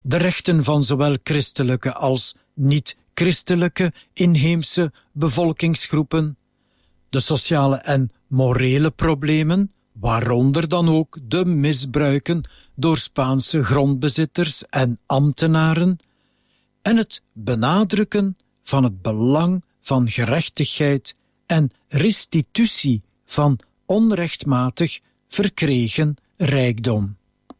de rechten van zowel christelijke als niet-christelijke inheemse bevolkingsgroepen, de sociale en morele problemen, waaronder dan ook de misbruiken door Spaanse grondbezitters en ambtenaren, en het benadrukken van het belang van gerechtigheid en restitutie van onrechtmatig verkregen rijkdom.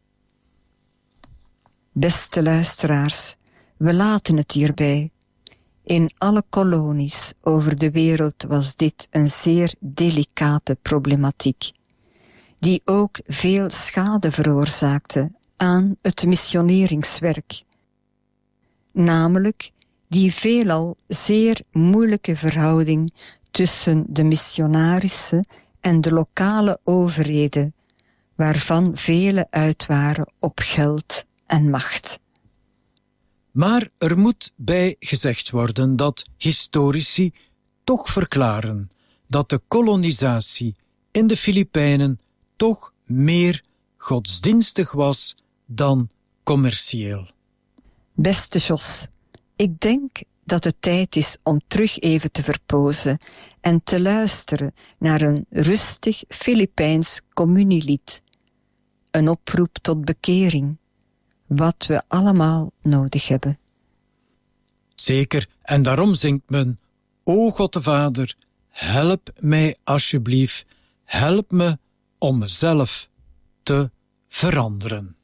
Beste luisteraars, we laten het hierbij. In alle kolonies over de wereld was dit een zeer delicate problematiek, die ook veel schade veroorzaakte aan het missioneringswerk. Namelijk die veelal zeer moeilijke verhouding tussen de missionarissen en de lokale overheden, waarvan vele uit waren op geld en macht. Maar er moet bij gezegd worden dat historici toch verklaren dat de kolonisatie in de Filipijnen toch meer godsdienstig was dan commercieel. Beste Jos, ik denk dat het tijd is om terug even te verpozen en te luisteren naar een rustig Filipijns communielied. Een oproep tot bekering, wat we allemaal nodig hebben. Zeker, en daarom zingt men: O God de Vader, help mij alsjeblieft, help me om mezelf te veranderen.